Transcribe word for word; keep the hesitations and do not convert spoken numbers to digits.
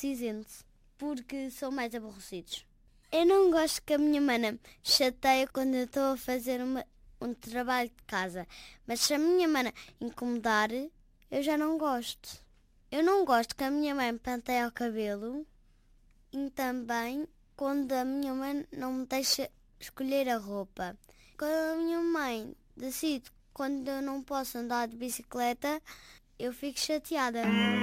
cinzento, porque são mais aborrecidos. Eu não gosto que a minha mana me chateie quando eu estou a fazer uma, um trabalho de casa, mas se a minha mana incomodar, eu já não gosto. Eu não gosto que a minha mãe me penteie o cabelo e também quando a minha mãe não me deixa escolher a roupa. Quando a minha mãe decide quando eu não posso andar de bicicleta, eu fico chateada.